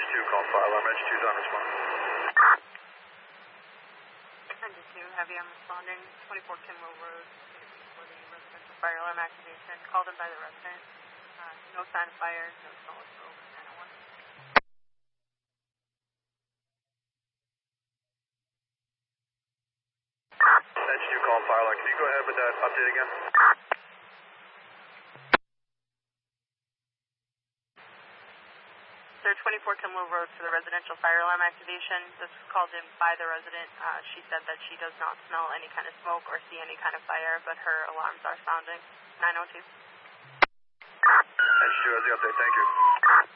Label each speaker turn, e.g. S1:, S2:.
S1: 2, call fire alarm. Edge 2's on response.
S2: Engine 2, heavy, I'm responding. 24 Kinlow Road for the residential fire alarm activation. Called in by the resident. No sign of fire, no smell of smoke. 901.
S1: Edge 2, call fire alarm. Can you go ahead with that update again?
S2: Sir, 24 Kinlow Road for the residential fire alarm activation. This was called in by the resident. She said that she does not smell any kind of smoke or see any kind of fire, but her alarms are sounding. 902.
S1: Edge 2 has the update. Thank you.